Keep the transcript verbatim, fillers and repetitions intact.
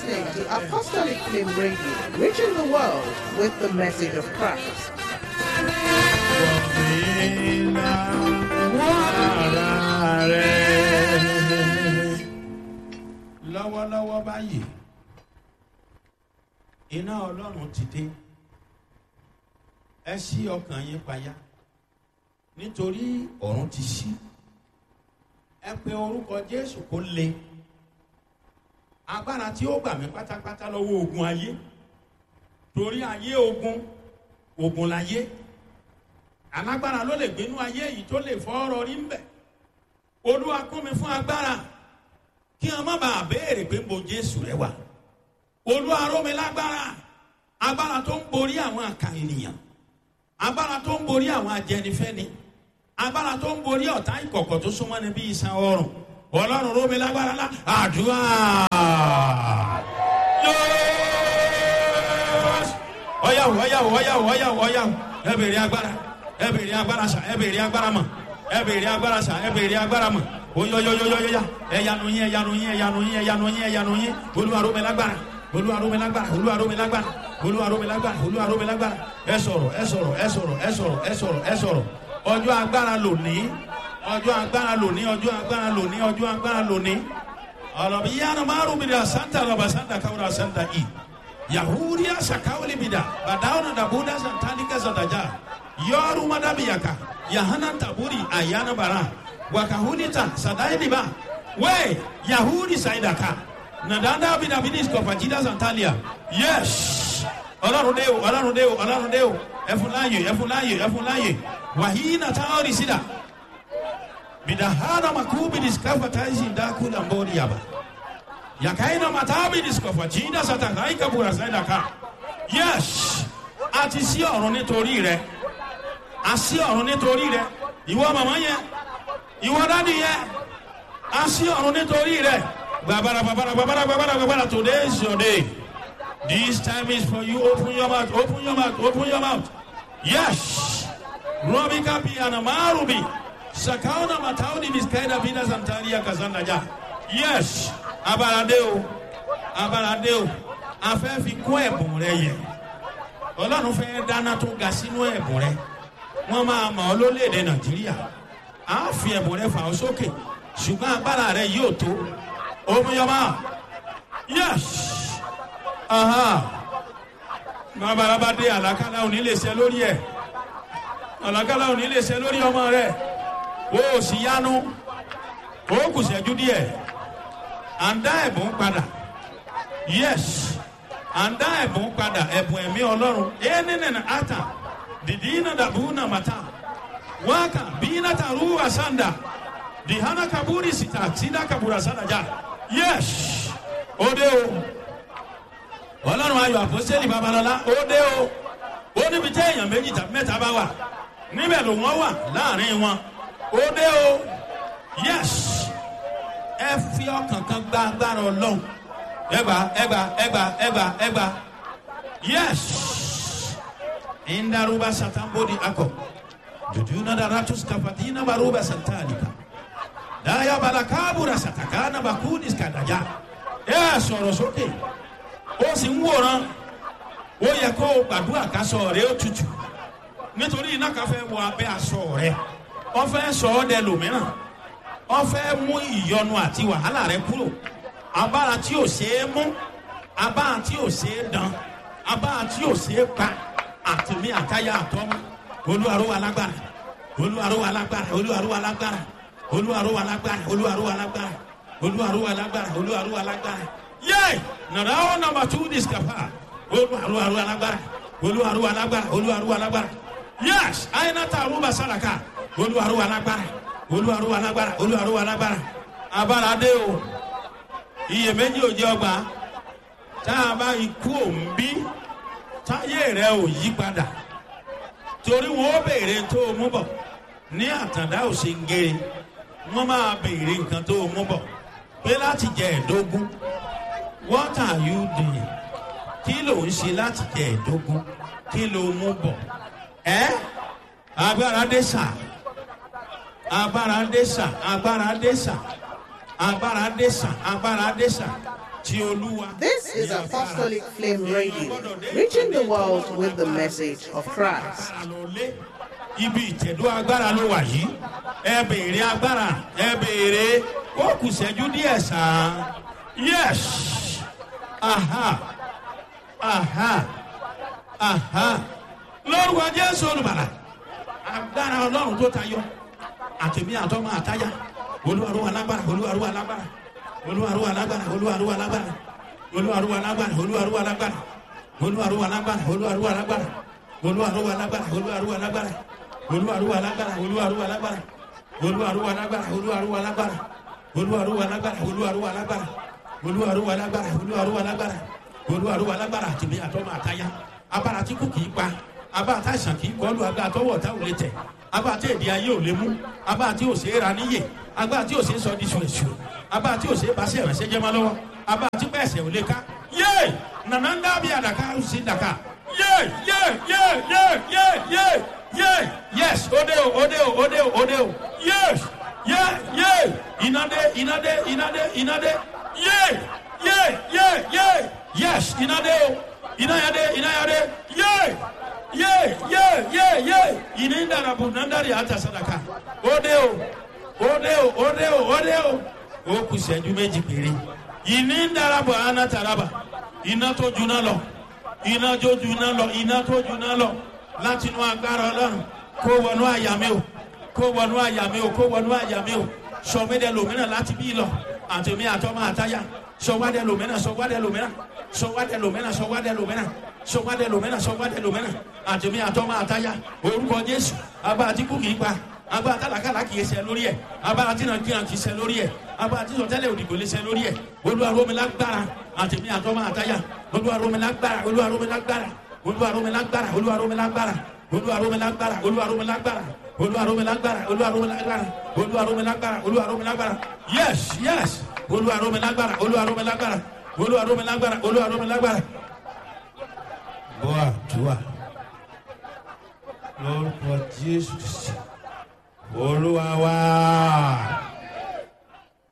listening to Apostolic Flame Radio, reaching the world with the message of Christ. Lọ́wọ́lọ́wọ́ báyìí, iná Ọlọ́run ti dé. Ẹ ṣí ọkàn yín payá, nítorí ọ̀run ti ṣí. Ẹ pe orúkọ Jésù kó le. Agbára tí ó gbà mí pátápátá lọ́wọ́ ogun ayé. Torí ayé ogun, ogun láyé. Alágbára ló lè gbénú ayé yìí tó lè fọ́ ọ̀rọ̀ rí ń bẹ̀. Olúwa kún mi fún agbára. Kí wọn má bàa béèrè pé mo Jésù rẹ wà. Olúwa ró mi lágbára. Agbára tó ń borí àwọn àkà ènìyàn. Agbára tó ń borí àwọn ajẹnifẹ́ni. Agbára tó ń borí ọ̀tá ìkọ̀kọ̀ tó súnmọ́ ni bí iṣan ọrùn. Ọlọ́run ró mi lágbára lá. Àdúrà. Ọ̀yàwó ọ̀yàwó ọ̀yàwó ọ̀yàwó ọ̀yàwó. Ẹ bèrè agbára. Ẹ bèrè agbára sà. Ẹ bèrè agbára mọ̀. Ẹ bèrè agbára sà. Ẹ bèrè agbára mọ̀. Oyoyoyoyoya. Ẹ̀yanu yín ẹ̀yanu yín ẹ̀yanu yín ẹ̀yanu yín ẹ̀yanu yín. Olúwa ró mi lágbára. Olúwa ró mi lágbára. Olúwa ró mi lágbára. Olúwa ró mi lágbára. Olúwa ró mi lágbára. Ẹ sọ̀rọ̀ ẹ sọ̀rọ̀ ẹ sọ̀rọ̀ ẹ sọ̀rọ̀ ẹ sọ̀rọ̀ ẹ sọ̀rọ̀. Ọjọ́ agbára lónìí. Ọjọ́ agbára lónìí. Ọjọ́ agbára lónìí. Ọjọ́ agbára lónìí. Ọlọ́bi yánnà márùn mi dà santa lọ́ba santa kawura santa i. Yahudiya sakawuli mi dà. Bàdáwọn dàbúdà santanika santaja. Yọrù madabiyaka. Yahana taburi ayana bara. Wakahunita sadainiba. We Yahudi saidaka. Nadanda bidabidis kofajida santalia. Yes. Ọlọ́run dé o, Ọlọ́run dé o, Ọlọ́run dé o. Ẹfúnláyè, ẹfúnláyè, ẹfúnláyè. Wàhíínà táwọn ìsìdá. Bidahana makubi diskafa taisi ndaku na mbori yaba. Yakaina matabi diskafa jida satakaika bura saidaka. Yes. Àti sí ọ̀run nítorí rẹ̀. A sí ọ̀run nítorí rẹ̀. Ìwọ màmá yẹn. Ìwọ dádì yẹn. A sí ọ̀run nítorí rẹ̀. Babara babara babara babara babara. Today is your day. This time is for you. Open your mouth. Open your mouth. Open your mouth. Yes. Robi kapi anamarubi. Sakauna matauni miskaida bina santaria kazanda ja. Yes. Abaradeo. Abaradeo. Afẹ́ fi kún ẹ̀bùn rẹ yẹ. Ọlọ́run fẹ́ dáná tó ga sínú ẹ̀bùn rẹ. Wọ́n máa mọ̀ ọ́ lórílẹ̀-èdè Nàìjíríà. A fi ẹ̀bùn rẹ fà ọ́ sókè. Ṣùgbọ́n agbára rẹ yóò tó. Open your mouth. Yes. Aha. Bàbá dé àlàkálà òní lè ṣe lórí ẹ̀. Àlàkálà òní lè ṣe lórí ọmọ rẹ̀. O sì yanu. O kù ṣẹ́jú díẹ̀. À ń dá ẹ̀bùn padà. Yes. À ń dá ẹ̀bùn padà. Ẹ̀bùn ẹ̀mí Ọlọ́run. Ẹnìnìnà ata. Dìdínà dàbúnà màtá. Wákà bínà tàrú àsàndà. Dìhánà kaburi sita. Sida kabura sàdájà. Yes. Ó dé o. Ọlọ́run ayọ̀ àpọ́sẹ́lì babalọ́lá ó dé o. Ó níbi tí èèyàn méjì tàbí mẹ́ta bá wà níbẹ̀ ló wọ́n wà láàrin wọn ó dé o. Yes. Ẹ fi ọkàn kan gba agbára Ọlọ́run. Ẹgbà ẹgbà ẹgbà ẹgbà ẹgbà. Yes. Indaruba satambodi akọ. Jujuna daratus kafatina baruba santalika. Daya balakabura satakana bakudis kadaya. Ẹ sọ̀rọ̀ sókè. Ó sì ń wòran. Ó yẹ kó o gbàdúrà kásọ rẹ ó tutù. Nítorí iná kan fẹ́ wọ abẹ́ aṣọ rẹ. Ó fẹ́ sọ ọ́ dẹ lòmíràn. Ó fẹ́ mú ìyọnu àti wàhálà rẹ kúrò. Abára tí ò ṣeé mú. Abára tí ò ṣeé dán. Abára tí ò ṣeé pa. Àtìmí àtáyà àtọ́mú. Olúwa ró wa lágbára. Olúwa ró wa lágbára. Olúwa ró wa lágbára. Olúwa ró wa lágbára. Olúwa ró wa lágbára. Olúwa ró wa lágbára. Olúwa ró wa lágbára. Yay! Nàdáwọ̀ nàmbà two discapa. Olúwa ró wa lágbára. Olúwa ró wa lágbára. Olúwa ró wa lágbára. Yes! Àyìnàtà àrùbà sàràkà. Olúwa ró wa lágbára. Olúwa ró wa lágbára. Olúwa ró wa lágbára. Abára dé o. Iyèméjì ò jẹ́ ọgbà. Tá a bá ikú òǹbí. Táyé rẹ̀ ò yí padà. Torí wọn ó béèrè tó o mú bọ̀. Ní àtàndá ò ṣe ń gé. Wọ́n máa béèrè nǹkan tó o mú bọ̀. Pé láti jẹ ẹ̀dógún. What are you doing? Kí ló ń ṣe láti jẹ ẹ̀dógún? Kí ló mú bọ̀? Ẹ́ agbára dé sà. Agbára dé sà. Agbára dé sà. Agbára dé sà. Agbára dé sà. tí olúwa. This is Apostolic Flame Radio, reaching the world with the message of Christ. Ibi ìtẹ̀dó agbára ló wà yìí. Ẹ béèrè agbára, ẹ béèrè. Ó kù ṣẹ́jú díẹ̀ sáà. Yes. Aha. Aha. Aha. Lórúkọ Jésù Olùgbàlà. Agbára Ọlọ́run tó tayọ. Àtẹ̀mí àtọ́mọ àtáyà. Olúwarú alágbára, olúwarú alágbára. Olúwarú alágbára, olúwarú alágbára. Olúwarú alágbára, olúwarú alágbára. Olúwarú alágbára, olúwarú alágbára. Olúwarú alágbára, olúwarú alágbára. Olúwarú alágbára, olúwarú alágbára. Olúwarú alágbára, olúwarú alágbára. Olúwarú alágbára, olúwarú alágbára. Olúwarú alágbára, olúwarú alágbára. Olúwarú alágbára àtẹ̀mí àtọ́mọ àtáyà. Abára tí kò kì í pa. Abára tá àìsàn kì í kọlu. Abára tọwọ́ tá ò lè tẹ̀. Abára tí èdè ayé ò lè mú. Abára tí ò ṣe é ra níyè. Abára tí ò ṣe é sọ di ṣùṣù. Abára tí ò ṣe é bá ṣe ìrànṣẹ́ jẹ́ máa lọ́wọ́. Abára tí pẹ̀sẹ̀ ò lè ká. Yé! Nànà ń dábìí àdàkà ó sì dàkà. Yé! Yé! Yé! Yé! Yé! Yé! Yé! Yes! Ode o! Ode o! Ode o! Ode o! Yes! Yé! Yé! Inade! Inade! Inade! Inade! Yé! Yé! Yé! Yé! Yes! Inade o! Inayade! Inayade! Yé! Yé! Yé! Yé! Yé! Inindara bunandari ata sadaka. Ode o! Ode o! Ode o! Ode o! Ó kù ìṣẹ́jú méjì péré. Inindara bu ana taraba. Iná tó juná lọ. Iná tó juná lọ. Iná tó juná lọ. Láti inú agbára Ọlọ́run. Kó wọnú àyà mi o. Kó wọnú àyà mi o. Kó wọnú àyà mi o. Sọmídẹ lòmínà láti bí lọ. Àtẹ̀mí àtọ́mọ àtáyà. Sọwádẹ lòmínà. Sọwádẹ lòmínà. Sọwádẹ lòmínà. Sọwádẹ lòmínà. Sọwádẹ lòmínà. Sọwádẹ lòmínà. Àtẹ̀mí àtọ́mọ àtáyà. Orúkọ Jésù. Agbára tí kú kì í pa. Agbára tálákàlà kì í ṣe lórí ẹ̀. Agbára tí nàìjíríà kì í ṣe lórí ẹ̀. Agbára tí sọtẹ́lẹ̀ òdìgbò lè ṣe lórí ẹ̀. Olúwa rọ̀ mí lágbára. Àtẹ̀mí àtọ́mọ àtáyà. Olúwa rọ̀ mí lágbára. Olúwa rọ̀ mí lágbára. Olúwa rọ̀ mí lágbára. Olúwa rọ̀ mí lágbára. Olúwa rọ̀ mí lágbára. Olúwa rọ̀ mí lágbára. Olúwa rọ̀ mí lágbára. Olúwa rọ̀ mí lágbára. Olúwa rọ̀ mí lágbára. Olúwa rọ̀ mí lágbára. Yes, yes. Olúwa rọ̀ mí lágbára. Olúwa rọ̀ mí lágbára. Olúwa rọ̀ mí lágbára. Olúwa rọ̀ mí lágbára. Boa, tua. Lórúkọ Jésù. Olúwa wa.